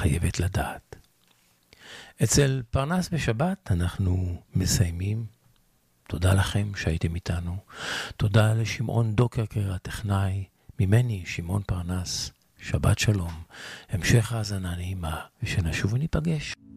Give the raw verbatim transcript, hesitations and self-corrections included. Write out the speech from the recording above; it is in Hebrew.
חייבת לדעת. אצל פרנס בשבת אנחנו מסיימים. תודה לכם שהייתם איתנו. תודה לשמעון דוקרקר הטכנאי, ממני שמעון פרנס. שבת שלום, המשך האזנה נעימה, ושנשוב וניפגש.